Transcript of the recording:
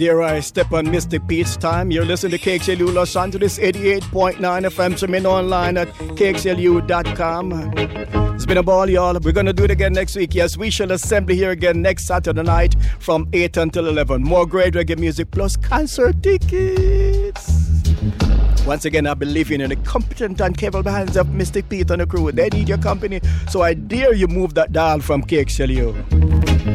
Here I step on Mystic Pete's time. You're listening to KXLU Los Angeles 88.9 FM. Streaming online at KXLU.com. It's been a ball, y'all. We're going to do it again next week. Yes, we shall assemble here again next Saturday night from 8 until 11. More great reggae music plus concert tickets. Once again, I believe in the competent and capable hands of Mystic Pete and the crew. They need your company, so I dare you move that dial from KXLU.